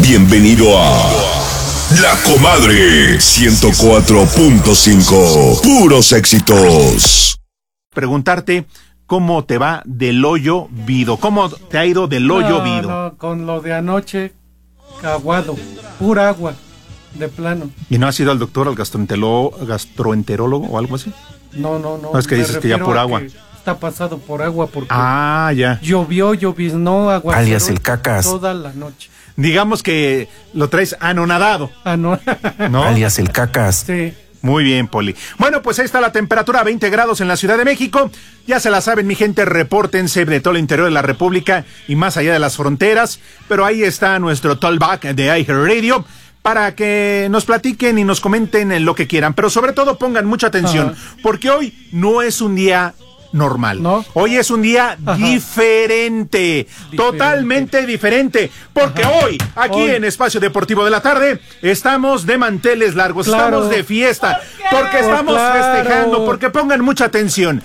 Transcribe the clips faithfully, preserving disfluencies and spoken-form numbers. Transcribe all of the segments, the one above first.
Bienvenido a La Comadre ciento cuatro punto cinco. Puros éxitos. Preguntarte cómo te va del hoyo vido. ¿Cómo te ha ido del hoyo no, vido? No, con lo de anoche, aguado, pura agua, de plano. ¿Y no has ido al doctor, al gastroentero- gastroenterólogo o algo así? No, no, no. No, es que me dices que ya refiero por a agua. que Está pasado por agua porque Ah, ya. llovió, lloviznó, agua. Alias el cacas. Toda la noche. Digamos que lo traes anonadado, Ah, no. ¿no? Alias el cacas. Sí. Muy bien, Poli. Bueno, pues ahí está la temperatura, veinte grados en la Ciudad de México. Ya se la saben, mi gente, repórtense de todo el interior de la República y más allá de las fronteras. Pero ahí está nuestro Talkback de iHeartRadio para que nos platiquen y nos comenten lo que quieran. Pero sobre todo pongan mucha atención, Ajá. porque hoy no es un día normal. ¿No? Hoy es un día Ajá. diferente, Diferente. totalmente diferente, porque Ajá. hoy, aquí Hoy. en Espacio Deportivo de la Tarde, estamos de manteles largos, Claro. estamos de fiesta, porque Pues estamos claro. festejando, porque pongan mucha atención.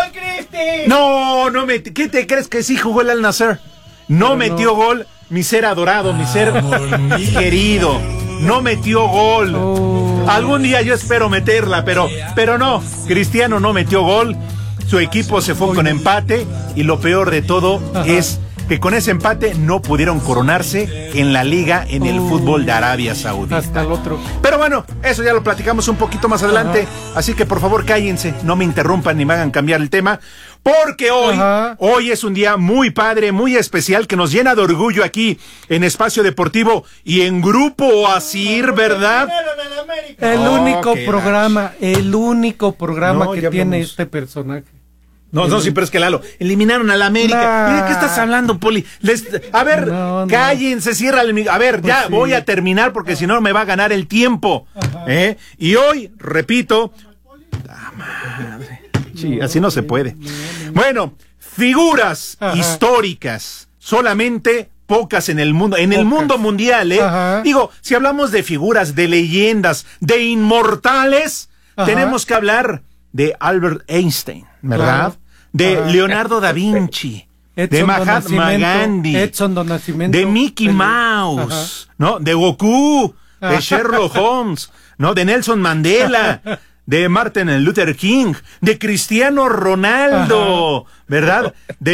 No, no me, ¿qué te crees que sí jugó el Al Nassr? No Pero metió no. gol, mi ser adorado, mi ser querido, no metió gol. Oh. Algún día yo espero meterla, pero, pero no, Cristiano no metió gol, su equipo se fue con empate y lo peor de todo Ajá. es que con ese empate no pudieron coronarse en la liga en el Oh. fútbol de Arabia Saudita. Hasta el otro. Pero bueno, eso ya lo platicamos un poquito más adelante, así que por favor cállense, no me interrumpan ni me hagan cambiar el tema, porque hoy, Ajá. hoy es un día muy padre, muy especial, que nos llena de orgullo aquí en Espacio Deportivo y en Grupo Asir, ¿verdad? El Oh, único qué programa, el único programa No, que ya tiene hablamos. este personaje. No, no, sí, pero es que Lalo, eliminaron a la América. Nah. ¿De qué estás hablando, Poli? Les- a ver, No, no. cállense, cierra el mi- A ver, Pues ya sí. voy a terminar porque si no me va a ganar el tiempo. ¿Eh? Y hoy, repito, ah, madre. Sí, así no se puede. Bueno, figuras Ajá. históricas, solamente pocas en el mundo, en el Pocas. mundo mundial, ¿eh? Ajá. Digo, si hablamos de figuras, de leyendas, de inmortales, Ajá. tenemos que hablar de Albert Einstein, ¿verdad? Claro. De Ajá. Leonardo da Vinci, de Edson do Mahatma Nascimento, Gandhi, Edson do Nascimento, de Mickey Pelé. Mouse, ¿no? De Goku, de Ajá. Sherlock Holmes, ¿no? De Nelson Mandela, de Martin Luther King, de Cristiano Ronaldo, ¿verdad?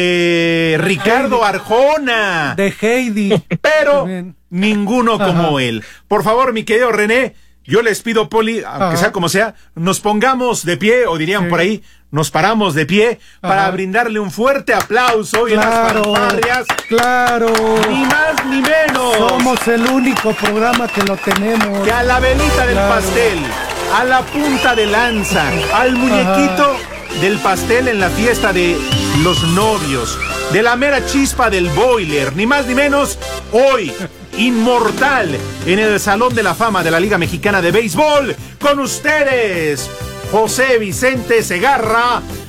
De Ricardo Arjona, De Heidi. pero También. ninguno como Ajá. él. Por favor, mi querido René, yo les pido, Poli, aunque Ajá. sea como sea, nos pongamos de pie, o dirían Sí. por ahí, nos paramos de pie para Ajá. brindarle un fuerte aplauso y Claro, unas fanfarrias, claro. ni más ni menos, Somos el único programa que lo tenemos. que a la velita del Claro. pastel, a la punta de lanza, al muñequito del pastel en la fiesta de los novios, de la mera chispa del boiler, ni más ni menos, hoy, inmortal, en el Salón de la Fama de la Liga Mexicana de Béisbol, con ustedes, José Vicente Segarra,